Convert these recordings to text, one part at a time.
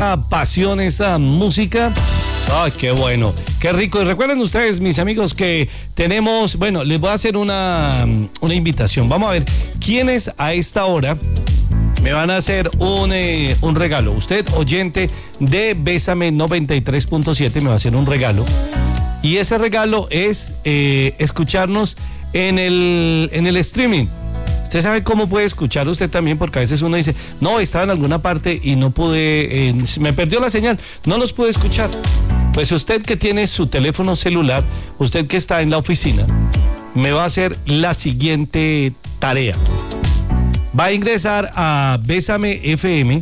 esta pasión, esta música. ¡Ay, qué bueno! ¡Qué rico! Y recuerden ustedes, mis amigos, que tenemos... Bueno, les voy a hacer una invitación. Vamos a ver quiénes a esta hora me van a hacer un regalo. Usted, oyente de Bésame 93.7, me va a hacer un regalo. Y ese regalo es escucharnos en el streaming. Usted sabe cómo puede escuchar usted también, porque a veces uno dice, no, estaba en alguna parte y no pude, me perdió la señal, no los pude escuchar. Pues usted que tiene su teléfono celular, usted que está en la oficina, me va a hacer la siguiente tarea. Va a ingresar a Bésame FM,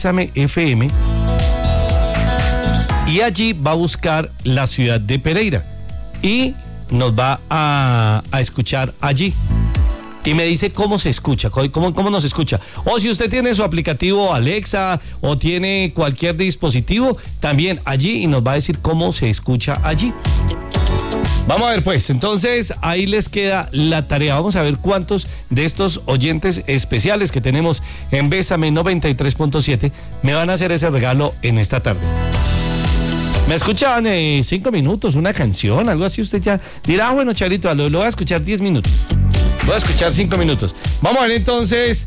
y allí va a buscar la ciudad de Pereira y nos va a escuchar allí. Y me dice cómo se escucha, cómo nos escucha. O si usted tiene su aplicativo Alexa o tiene cualquier dispositivo, también allí, y nos va a decir cómo se escucha allí. Vamos a ver pues, entonces ahí les queda la tarea. Vamos a ver cuántos de estos oyentes especiales que tenemos en Bésame 93.7 me van a hacer ese regalo en esta tarde. Me escuchan 5 minutos, una canción, algo así, usted ya dirá, bueno, Charito, lo voy a escuchar 10 minutos. Voy a escuchar 5 minutos. Vamos a ver entonces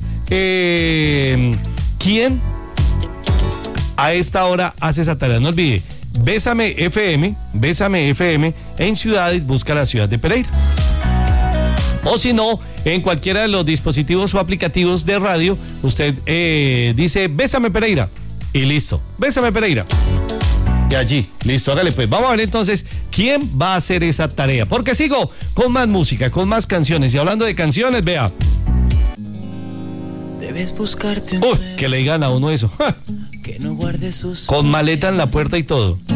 quién a esta hora hace esa tarea. No olvide, Bésame FM, en ciudades, busca la ciudad de Pereira. O si no, en cualquiera de los dispositivos o aplicativos de radio, usted dice Bésame Pereira y listo, Bésame Pereira. Y allí, listo, hágale pues. Vamos a ver entonces quién va a hacer esa tarea. Porque sigo con más música, con más canciones. Y hablando de canciones, vea. Debes buscarte Uy, que le digan a uno eso. que no guarde sus con maleta en la puerta y todo.